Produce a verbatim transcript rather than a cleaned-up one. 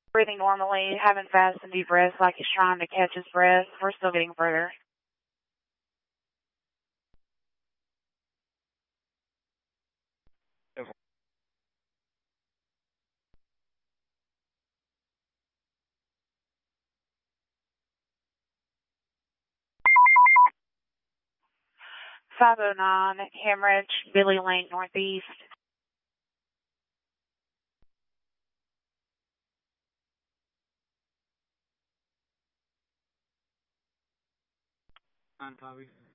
Breathing normally, having fast and deep breaths like he's trying to catch his breath. We're still getting further. five oh nine, hemorrhage, Billy Lane Northeast. On copy.